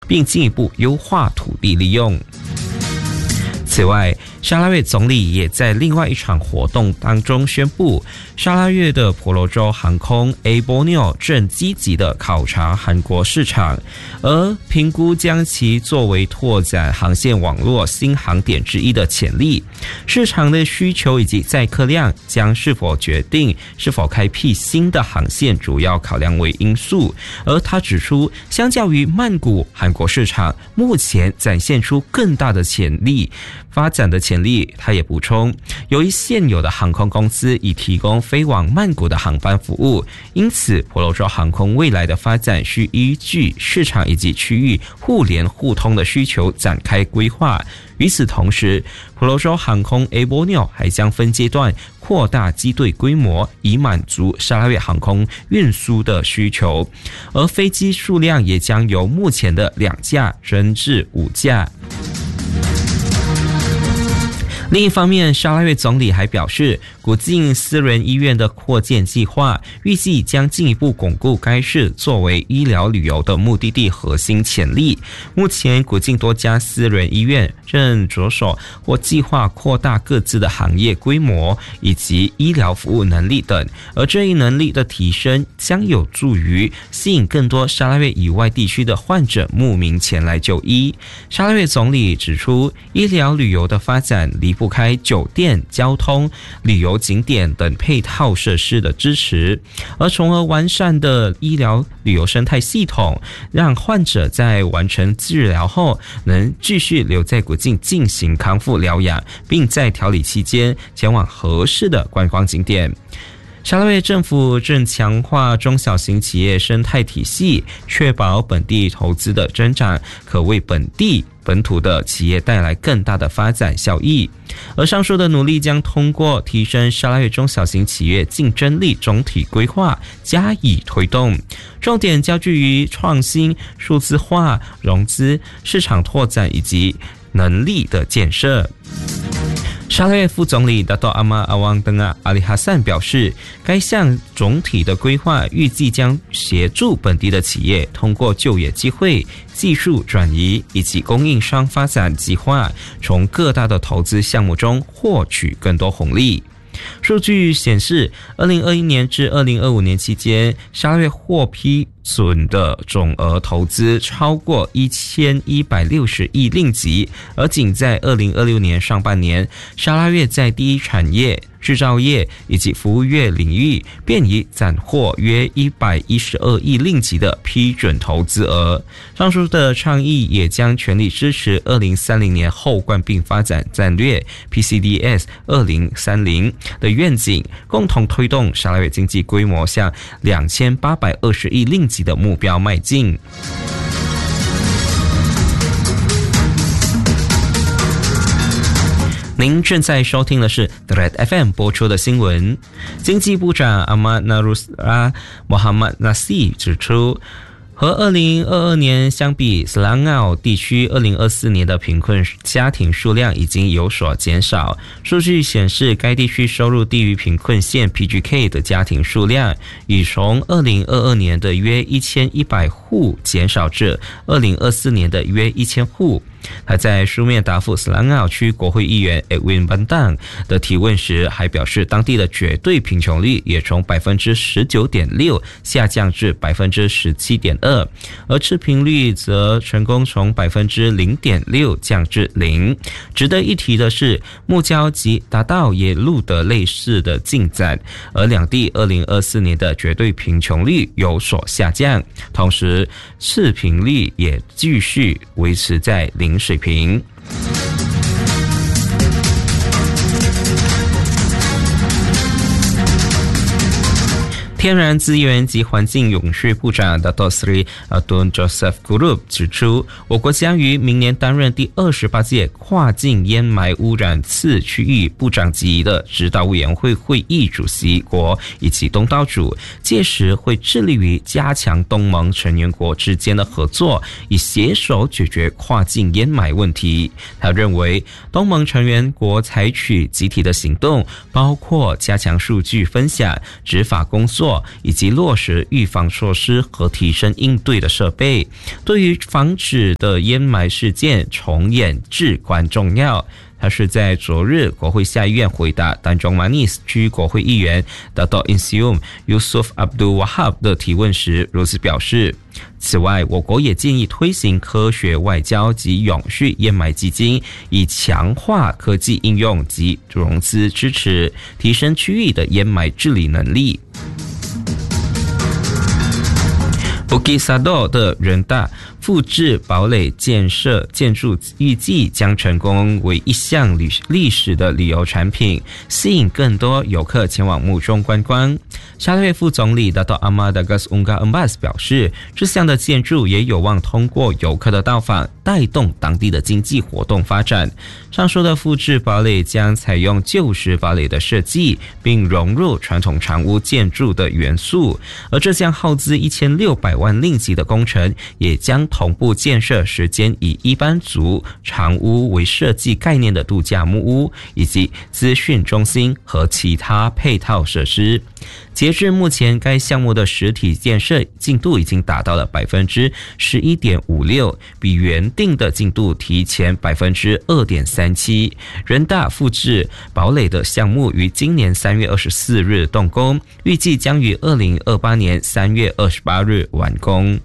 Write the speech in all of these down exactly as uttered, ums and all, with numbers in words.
并进一步优化土地利用。此外，沙拉越总理也在另外一场活动当中宣布，沙拉越的婆罗洲航空 A Borneo 正积极的考察韩国市场，而评估将其作为拓展航线网络新航点之一的潜力。市场的需求以及载客量将是否决定是否开辟新的航线主要考量为因素。而他指出，相较于曼谷，韩国市场目前展现出更大的潜力发展的潜力。他也补充，由于现有的航空公司已提供飞往曼谷的航班服务，因此婆罗洲航空未来的发展需依据市场以及区域互联互通的需求展开规划。与此同时，婆罗洲航空 A Borneo 还将分阶段扩大机队规模，以满足沙拉越航空运输的需求，而飞机数量也将由目前的两架增至五架。另一方面，沙拉越总理还表示，古晋私人医院的扩建计划预计将进一步巩固该市作为医疗旅游的目的地核心潜力。目前，古晋多家私人医院正着手或计划扩大各自的行业规模以及医疗服务能力等，而这一能力的提升将有助于吸引更多沙拉越以外地区的患者慕名前来就医。沙拉越总理指出，医疗旅游的发展离不开酒店、交通、旅游景点等配套设施的支持，而从而完善的医疗旅游生态系统，让患者在完成治疗后能继续留在古晋进行康复疗养，并在调理期间前往合适的观光景点。沙拉越政府正强化中小型企业生态体系，确保本地投资的增长可为本地本土的企业带来更大的发展效益。而上述的努力将通过提升沙拉越中小型企业竞争力总体规划加以推动，重点焦聚于创新、数字化、融资、市场拓展以及能力的建设。沙拉越副总理达多阿玛阿旺登阿阿里哈散表示，该项总体的规划预计将协助本地的企业通过就业机会、技术转移以及供应商发展计划，从各大的投资项目中获取更多红利。数据显示，二零二一年至二零二五年期间，沙拉越获批准的总额投资超过一千一百六十亿令吉，而仅在二零二六年上半年，沙拉越在第一产业、制造业以及服务业领域便已斩获约一百一十二亿令吉的批准投资额。上述的倡议也将全力支持二零三零年后冠病发展战略 P C D S 二零三零 的愿景，共同推动沙拉越经济规模向两千八百二十亿令吉的目标迈进。您正在收听的是 Thread F M 播出的新闻。经济部长阿玛纳鲁斯拉穆罕默纳西指出，和二零二二年相比，斯兰奥地区二零二四年的贫困家庭数量已经有所减少。数据显示，该地区收入低于贫困线 P G K 的家庭数量已从二零二二年的约一千一百户减少至二零二四年的约一千户。他在书面答复斯兰奥区国会议员 Edwin Bandang 的提问时，还表示当地的绝对贫穷率也从 百分之十九点六 下降至 百分之十七点二， 而赤贫率则成功从 百分之零点六 降至零。值得一提的是，木交及达道也录得类似的进展，而两地二零二四年的绝对贫穷率有所下降，同时赤贫率也继续维持在零水平。天然资源及环境永续部长 Dato Sri Tun Joseph Group 指出，我国将于明年担任第二十八届跨境烟霾污染次区域部长级的指导委员会会议主席国以及东道主，届时会致力于加强东盟成员国之间的合作，以携手解决跨境烟霾问题。他认为，东盟成员国采取集体的行动，包括加强数据分享、执法工作作，以及落实预防措施和提升应对的设备，对于防止的淹埋事件重演至关重要。他是在昨日国会下议院回答丹中马尼斯区国会议员 Dato' Insium Yusuf Abdul Wahab 的提问时如此表示。此外，我国也建议推行科学外交及永续掩埋基金，以强化科技应用及融资支持，提升区域的掩埋治理能力。Bukit Sedap 的人大复制堡垒建设建筑预计将成功为一项历史的旅游产品，吸引更多游客前往墓中观光。沙拉越副总理 Dato' Ahmad Dagas Unggah Embas 表示，这项的建筑也有望通过游客的到访，带动当地的经济活动发展。上述的复制堡垒将采用旧式堡垒的设计，并融入传统长屋建筑的元素，而这项耗资一千六百万令吉的工程，也将同步建设时间以一般族长屋为设计概念的度假木屋，以及资讯中心和其他配套设施。截至目前，该项目的实体建设进度已经达到了 百分之十一点五六， 比原定的进度提前 百分之二点三七。人大复制堡垒的项目于今年三月二十四日动工，预计将于二零二八年三月二十八日完工。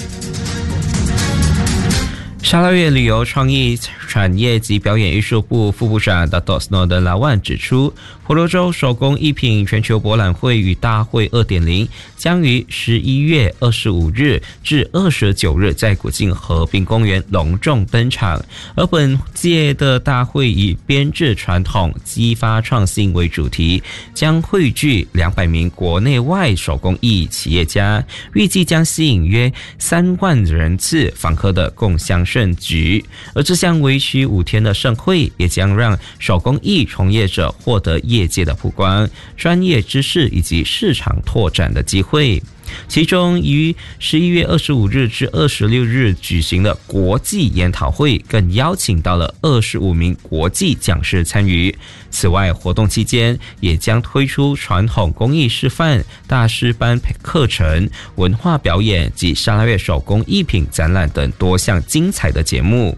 沙拉越旅游创意产业及表演艺术部副部长 Dato' Snowden Lawan 指出，婆罗洲手工艺品全球博览会与大会 二点零 将于十一月二十五日至二十九日在古晋河滨公园隆重登场。而本届的大会以编制传统、激发创新为主题，将汇聚两百名国内外手工艺企业家，预计将吸引约三万人次访客的共襄盛举。而这项为期五天的盛会，也将让手工艺从业者获得业界的曝光、专业知识以及市场拓展的机会。其中于十一月二十五日至二十六日举行的国际研讨会，更邀请到了二十五名国际讲师参与。此外，活动期间也将推出传统工艺示范、大师班课程、文化表演及沙拉越手工艺品展览等多项精彩的节目。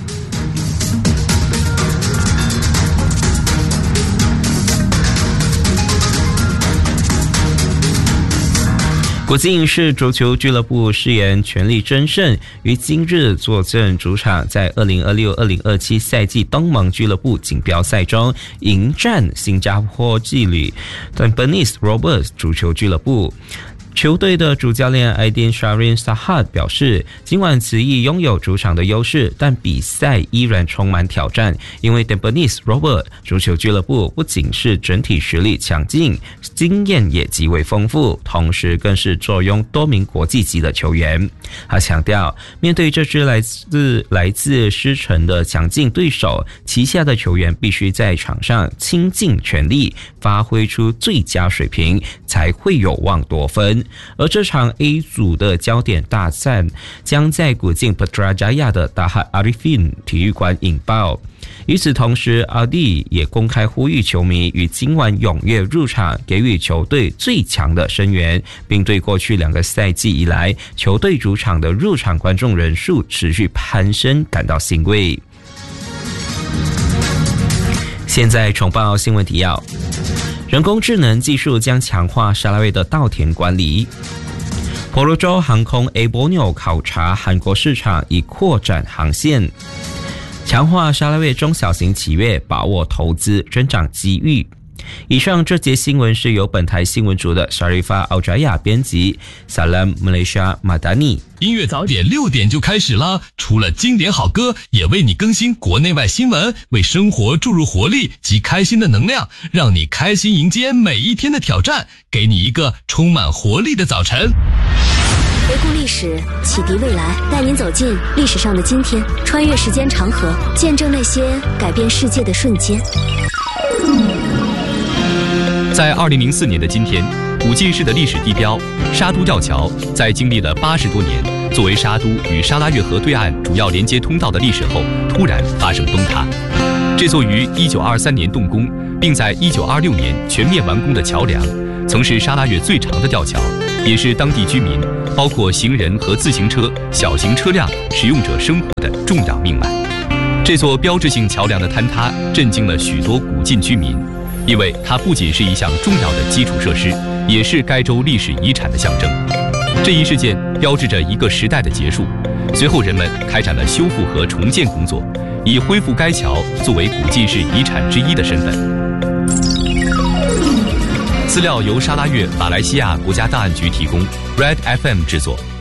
古晋市足球俱乐部誓言全力争胜，于今日坐镇主场，在二零二六二零二七赛季东盟俱乐部锦标赛中迎战新加坡纪旅 Tampines Rovers 足球俱乐部。球队的主教练 Aidin Shahrin Sahad 表示，尽管此役拥有主场的优势，但比赛依然充满挑战，因为 Tampines Rovers 足球俱乐部不仅是整体实力强劲，经验也极为丰富，同时更是坐拥多名国际级的球员。他强调，面对这支来自来自狮城的强劲对手，旗下的球员必须在场上倾尽全力，发挥出最佳水平，才会有望夺分。而这场 A 组的焦点大战将在古晋 Putrajaya 的 Dahat Arifin 体育馆引爆。与此同时，阿弟也公开呼吁球迷于今晚踊跃入场，给予球队最强的声援，并对过去两个赛季以来球队主场的入场观众人数持续攀升感到欣慰。现在重报新闻提要。人工智能技术将强化沙拉越的稻田管理。婆罗洲航空 A Borneo 考察韩国市场，以扩展航线。强化沙拉越中小型企业把握投资增长机遇。以上这节新闻是由本台新闻组的 Sharifah Aljaya 编辑 Salam Malaysia Madani。 音乐早点六点就开始啦，除了经典好歌，也为你更新国内外新闻，为生活注入活力及开心的能量，让你开心迎接每一天的挑战，给你一个充满活力的早晨。 回顾历史，启迪未来，带您走进历史上的今天，穿越时间长河，见证那些改变世界的瞬间。 在二零零四年的今天，古晋市的历史地标沙都吊桥，在经历了八十多年，作为沙都与沙拉越河对岸主要连接通道的历史后，突然发生崩塌。这这座于一九二三年动工，并在一九二六年全面完工的桥梁，曾是沙拉越最长的吊桥，也是当地居民，包括行人和自行车、小型车辆使用者生活的重要命脉。这座标志性桥梁的坍塌，震惊了许多古晋居民，因为它不仅是一项重要的基础设施，也是该州历史遗产的象征。这一事件标志着一个时代的结束，随后人们开展了修复和重建工作，以恢复该桥作为古晋市遗产之一的身份。资料由沙拉越马来西亚国家档案局提供 ，Red F M 制作。